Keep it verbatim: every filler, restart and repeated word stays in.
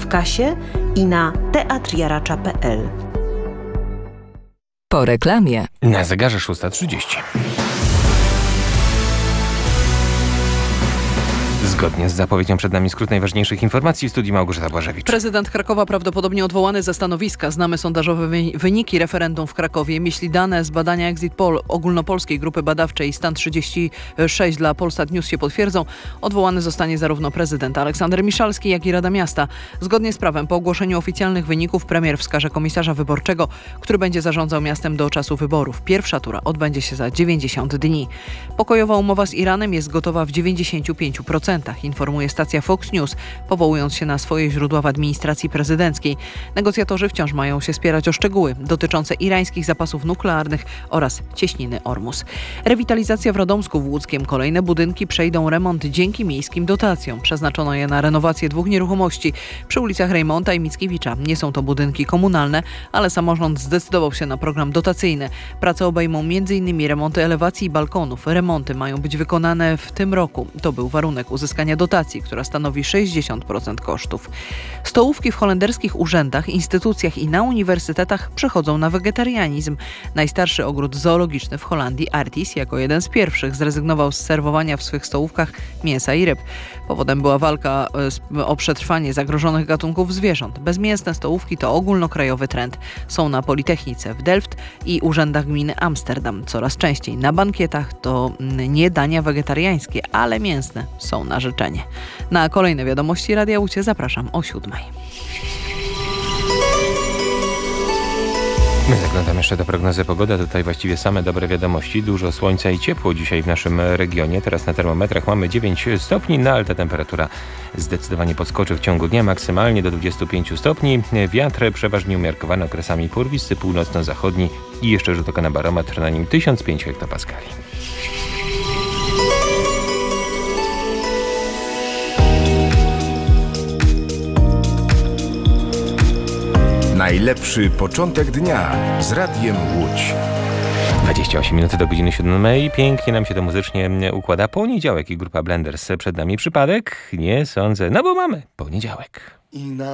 w kasie i na teatr jaracza kropka pe el. Po reklamie. Na zegarze szósta trzydzieści. Zgodnie z zapowiedzią przed nami skrót najważniejszych informacji w studiu Małgorzata Błażewicz. Prezydent Krakowa prawdopodobnie odwołany ze stanowiska. Znamy sondażowe wyniki referendum w Krakowie. Jeśli dane z badania Exit Poll ogólnopolskiej grupy badawczej Stan trzydzieści sześć dla Polsat News się potwierdzą, odwołany zostanie zarówno prezydent Aleksander Miszalski, jak i Rada Miasta. Zgodnie z prawem po ogłoszeniu oficjalnych wyników premier wskaże komisarza wyborczego, który będzie zarządzał miastem do czasu wyborów. Pierwsza tura odbędzie się za dziewięćdziesiąt dni. Pokojowa umowa z Iranem jest gotowa w dziewięćdziesięciu pięciu procentach. Informuje stacja Fox News, powołując się na swoje źródła w administracji prezydenckiej. Negocjatorzy wciąż mają się spierać o szczegóły dotyczące irańskich zapasów nuklearnych oraz cieśniny Ormus. Rewitalizacja w Radomsku w Łódzkiem. Kolejne budynki przejdą remont dzięki miejskim dotacjom. Przeznaczono je na renowację dwóch nieruchomości przy ulicach Rejmonta i Mickiewicza. Nie są to budynki komunalne, ale samorząd zdecydował się na program dotacyjny. Prace obejmą m.in. remonty elewacji i balkonów. Remonty mają być wykonane w tym roku. To był warunek uzyskania dotacji, która stanowi sześćdziesiąt procent kosztów. Stołówki w holenderskich urzędach, instytucjach i na uniwersytetach przechodzą na wegetarianizm. Najstarszy ogród zoologiczny w Holandii, Artis, jako jeden z pierwszych zrezygnował z serwowania w swych stołówkach mięsa i ryb. Powodem była walka o przetrwanie zagrożonych gatunków zwierząt. Bezmięsne stołówki to ogólnokrajowy trend. Są na Politechnice w Delft i urzędach gminy Amsterdam. Coraz częściej na bankietach to nie dania wegetariańskie, ale mięsne są na życzenie. Na kolejne wiadomości Radia Łucie zapraszam o siódmej. My zaglądamy jeszcze do prognozy pogody. Tutaj właściwie same dobre wiadomości. Dużo słońca i ciepło dzisiaj w naszym regionie. Teraz na termometrach mamy dziewięć stopni, no ale ta temperatura zdecydowanie podskoczy w ciągu dnia maksymalnie do dwudziestu pięciu stopni. Wiatr przeważnie umiarkowany, okresami porwisty, północno-zachodni i jeszcze rzut oka na barometr, na nim tysiąc pięć hektopaskali. Najlepszy początek dnia z Radiem Łódź. dwadzieścia osiem minut do godziny siódmej. Pięknie nam się to muzycznie układa. Poniedziałek i grupa Blenders. Przed nami przypadek? Nie sądzę. No bo mamy poniedziałek.